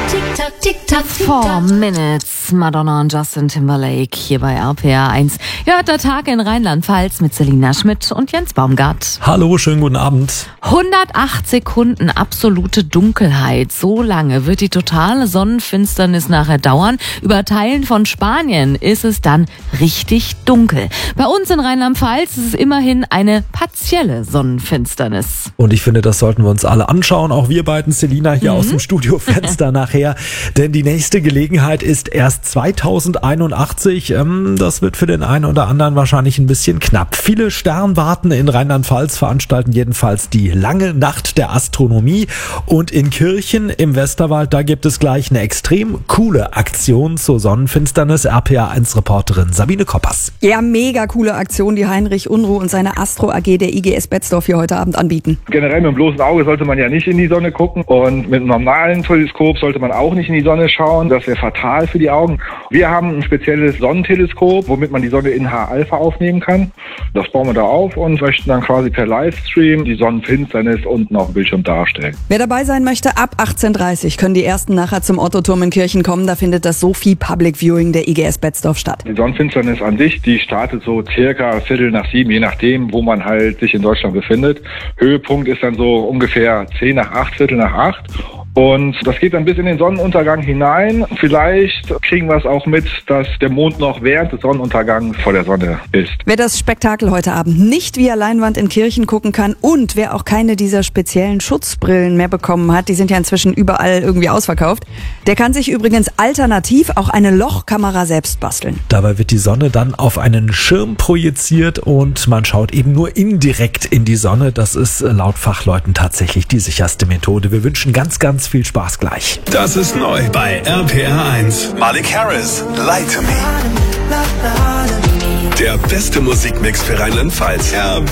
Tick-Tack, 4 Minutes. Madonna und Justin Timberlake hier bei RPR 1. Hört der Tag in Rheinland-Pfalz mit Selina Schmidt und Jens Baumgart. Hallo, schönen guten Abend. 108 Sekunden absolute Dunkelheit. So lange wird die totale Sonnenfinsternis nachher dauern. Über Teilen von Spanien ist es dann richtig dunkel. Bei uns in Rheinland-Pfalz ist es immerhin eine partielle Sonnenfinsternis. Und ich finde, das sollten wir uns alle anschauen. Auch wir beiden, Selina, hier aus dem Studiofenster nachher. Denn die nächste Gelegenheit ist erst 2081. Das wird für den einen oder anderen wahrscheinlich ein bisschen knapp. Viele Sternwarten in Rheinland-Pfalz veranstalten jedenfalls die lange Nacht der Astronomie. Und in Kirchen im Westerwald, da gibt es gleich eine extrem coole Aktion zur Sonnenfinsternis. RPR1-Reporterin Sabine Koppers. Ja, mega coole Aktion, die Heinrich Unruh und seine Astro AG der IGS Betzdorf hier heute Abend anbieten. Generell mit dem bloßen Auge sollte man ja nicht in die Sonne gucken und mit einem normalen Teleskop sollte man auch nicht in die Sonne schauen. Das wäre fatal für die Augen. Wir haben ein spezielles Sonnenteleskop, womit man die Sonne in H-Alpha aufnehmen kann. Das bauen wir da auf und möchten dann quasi per Livestream die Sonnenfinsternis unten auf dem Bildschirm darstellen. Wer dabei sein möchte, ab 18:30 Uhr können die ersten nachher zum Ottoturm in Kirchen kommen. Da findet das Sophie Public Viewing der IGS Betzdorf statt. Die Sonnenfinsternis an sich, die startet so circa 6:45, je nachdem, wo man halt sich in Deutschland befindet. Höhepunkt ist dann so ungefähr 7:50, 7:45. Und das geht dann bis in den Sonnenuntergang hinein. Vielleicht kriegen wir es auch mit, dass der Mond noch während des Sonnenuntergangs vor der Sonne ist. Wer das Spektakel heute Abend nicht via Leinwand in Kirchen gucken kann und wer auch keine dieser speziellen Schutzbrillen mehr bekommen hat, die sind ja inzwischen überall irgendwie ausverkauft, der kann sich übrigens alternativ auch eine Lochkamera selbst basteln. Dabei wird die Sonne dann auf einen Schirm projiziert und man schaut eben nur indirekt in die Sonne. Das ist laut Fachleuten tatsächlich die sicherste Methode. Wir wünschen ganz viel Spaß gleich. Das ist neu bei RPR 1. Malik Harris, Lie to Me. Der beste Musikmix für Rheinland-Pfalz.